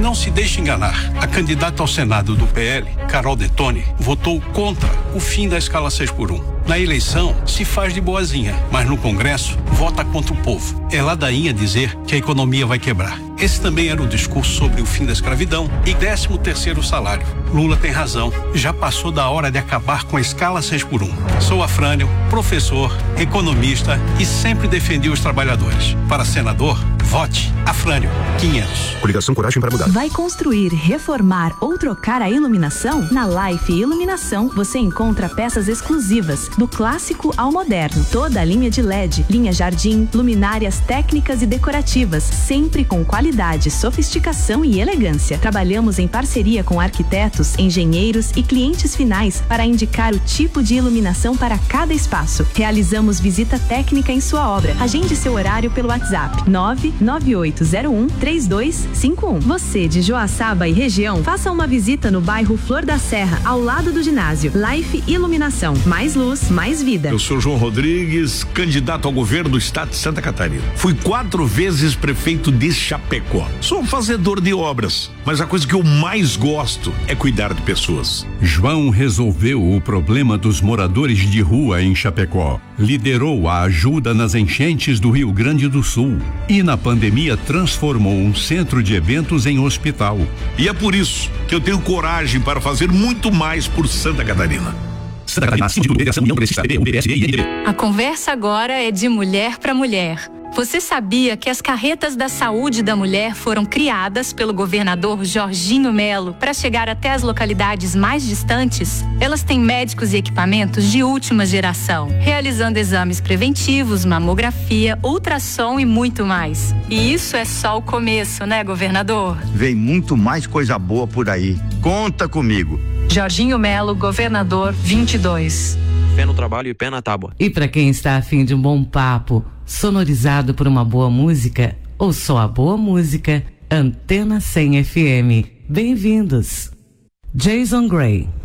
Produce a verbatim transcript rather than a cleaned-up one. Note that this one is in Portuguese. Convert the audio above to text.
Não se deixe enganar. A candidata ao Senado do P L, Carol Detoni, votou contra o fim da escala seis por um. Na eleição, se faz de boazinha, mas no Congresso, vota contra o povo. É ladainha dizer que a economia vai quebrar. Esse também era o discurso sobre o fim da escravidão e décimo terceiro salário. Lula tem razão. Já passou da hora de acabar com a escala seis por um. Sou Afrânio, professor, economista e sempre defendi os trabalhadores. Para senador, vote Afrânio quinhentos. Coligação Coragem para Mudar. Vai construir, reformar ou trocar a iluminação? Na Life Iluminação você encontra peças exclusivas, do clássico ao moderno. Toda a linha de L E D, linha Jardim, luminárias técnicas e decorativas, sempre com qualidade, sofisticação e elegância. Trabalhamos em parceria com arquitetos, engenheiros e clientes finais para indicar o tipo de iluminação para cada espaço. Realizamos visita técnica em sua obra. Agende seu horário pelo WhatsApp nove nove oito zero um três dois cinco um. Você de Joaçaba e região, faça uma visita no bairro Flor da Serra, ao lado do ginásio. Life Iluminação. Mais luz, mais vida. Eu sou João Rodrigues, candidato ao governo do estado de Santa Catarina. Fui quatro vezes prefeito de Chapecó. Sou um fazedor de obras, mas a coisa que eu mais gosto é cuidar de pessoas. João resolveu o problema dos moradores de rua em Chapecó. Liderou a ajuda nas enchentes do Rio Grande do Sul e na pandemia transformou um centro de eventos em hospital. E é por isso que eu tenho coragem para fazer muito mais por Santa Catarina. Santa Catarina, Síndico, Federação, União Progressista, P B, U B, P S D e I N D B. A conversa agora é de mulher para mulher. Você sabia que as carretas da saúde da mulher foram criadas pelo governador Jorginho Melo para chegar até as localidades mais distantes? Elas têm médicos e equipamentos de última geração, realizando exames preventivos, mamografia, ultrassom e muito mais. E isso é só o começo, né, governador? Vem muito mais coisa boa por aí. Conta comigo. Jorginho Melo, governador vinte e dois. Pé no trabalho e pé na tábua. E para quem está afim de um bom papo, sonorizado por uma boa música, ou só a boa música, Antena cem F M. Bem-vindos. Jason Gray.